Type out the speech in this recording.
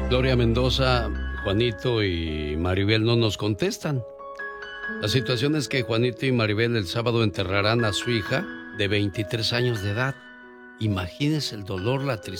Gloria Mendoza, Juanito y Maribel no nos contestan. La situación es que Juanito y Maribel el sábado enterrarán a su hija de 23 años de edad. Imagínense el dolor, la tristeza.